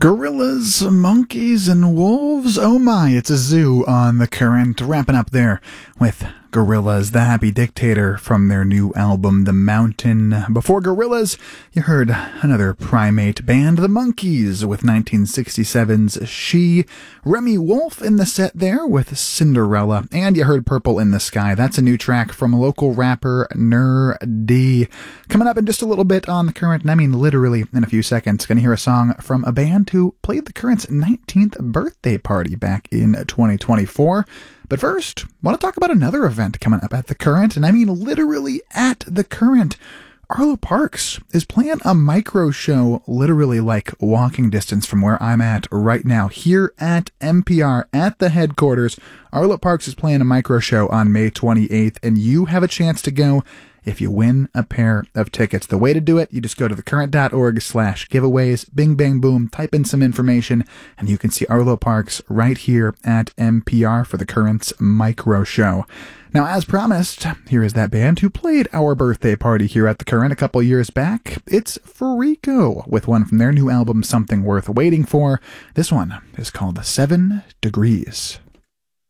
Gorillas, monkeys, and wolves. Oh my, it's a zoo on the Current. Wrapping up there with Gorillaz, the Happy Dictator from their new album, The Mountain. Before Gorillaz, you heard another primate band, The Monkees, with 1967's She. Remy Wolf in the set there with Cinderella. And you heard Purple in the Sky. That's a new track from local rapper Ner D. Coming up in just a little bit on the Current, and I mean literally in a few seconds, gonna hear a song from a band who played the Current's 19th birthday party back in 2024. But first, I want to talk about another event coming up at the Current, and I mean literally at the Current. Arlo Parks is playing a micro show literally like walking distance from where I'm at right now, here at NPR at the headquarters. Arlo Parks is playing a micro show on May 28th, and you have a chance to go if you win a pair of tickets. The way to do it, you just go to thecurrent.org/giveaways, bing bang boom, type in some information, and you can see Arlo Parks right here at NPR for the Current's micro show. Now, as promised, here is that band who played our birthday party here at the Current a couple years back. It's Farico, with one from their new album, Something Worth Waiting For. This one is called 7 Degrees.